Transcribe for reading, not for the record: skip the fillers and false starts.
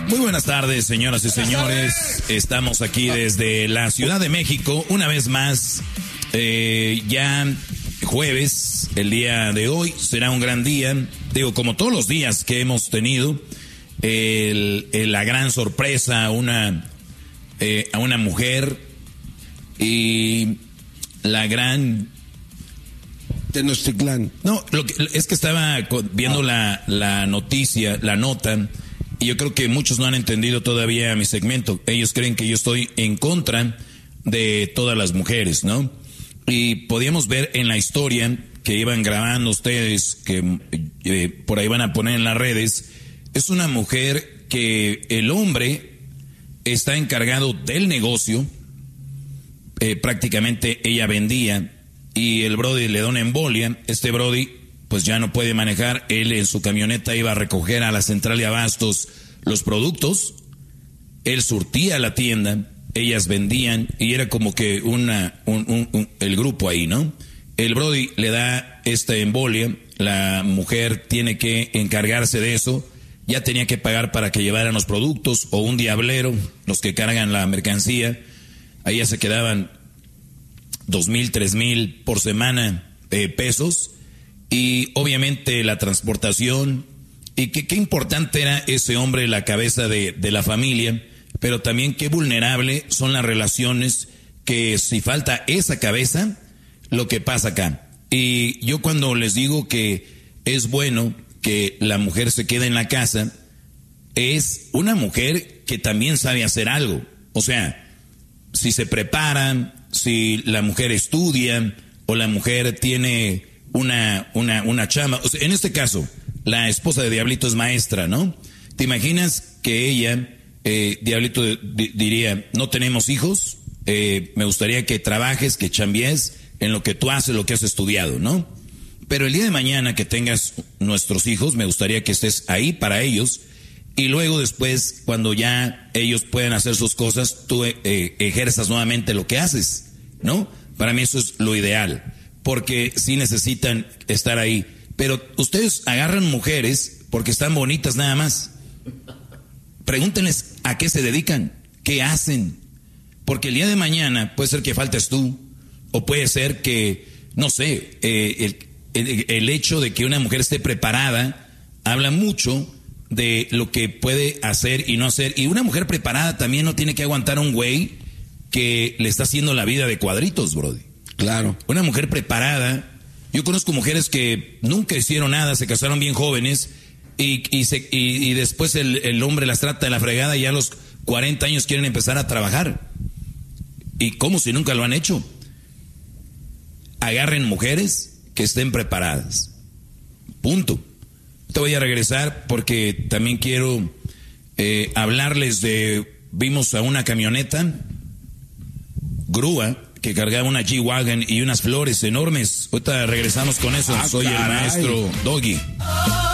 Muy buenas tardes, señoras y señores. Estamos aquí desde la Ciudad de México, una vez más, ya jueves, el día de hoy será un gran día, digo, como todos los días que hemos tenido, la gran sorpresa a una mujer y la gran... Tenochtitlán. No, es que estaba viendo la noticia, la nota, y yo creo que muchos no han entendido todavía mi segmento. Ellos creen que yo estoy en contra de todas las mujeres, ¿no? Y podíamos ver en la historia que iban grabando ustedes, que por ahí van a poner en las redes, es una mujer que el hombre está encargado del negocio, prácticamente ella vendía, y el brody le da una embolia. Este brody pues ya no puede manejar, él en su camioneta iba a recoger a la central de abastos los productos, él surtía la tienda, ellas vendían y era como que el grupo ahí, ¿no? El brody le da esta embolia, la mujer tiene que encargarse de eso, ya tenía que pagar para que llevaran los productos o un diablero, los que cargan la mercancía, ahí ya se quedaban 2,000, 3,000 por semana pesos, y obviamente la transportación, y qué importante era ese hombre, la cabeza de la familia, pero también qué vulnerable son las relaciones, que si falta esa cabeza, lo que pasa acá. Y yo cuando les digo que es bueno que la mujer se quede en la casa, es una mujer que también sabe hacer algo, o sea, si se prepara, si la mujer estudia o la mujer tiene una chamba. O sea, en este caso, la esposa de Diablito es maestra, ¿no? ¿Te imaginas que ella, Diablito diría, no tenemos hijos, me gustaría que trabajes, que chambies en lo que tú haces, lo que has estudiado, ¿no? Pero el día de mañana que tengas nuestros hijos, me gustaría que estés ahí para ellos. Y luego después, cuando ya ellos pueden hacer sus cosas, tú ejerzas nuevamente lo que haces, ¿no? Para mí eso es lo ideal, porque sí necesitan estar ahí. Pero ustedes agarran mujeres porque están bonitas nada más. Pregúntenles a qué se dedican, qué hacen. Porque el día de mañana puede ser que faltes tú, o puede ser que, no sé, el hecho de que una mujer esté preparada habla mucho de lo que puede hacer y no hacer. Y una mujer preparada también no tiene que aguantar a un güey que le está haciendo la vida de cuadritos, brody. Claro. Una mujer preparada. Yo conozco mujeres que nunca hicieron nada, se casaron bien jóvenes y después el hombre las trata de la fregada y a los 40 años quieren empezar a trabajar. Y como si nunca lo han hecho. Agarren mujeres que estén preparadas. Punto. Te voy a regresar porque también quiero hablarles vimos a una camioneta, grúa, que cargaba una G-Wagon y unas flores enormes. Ahorita regresamos con eso. Soy el maestro Doggy.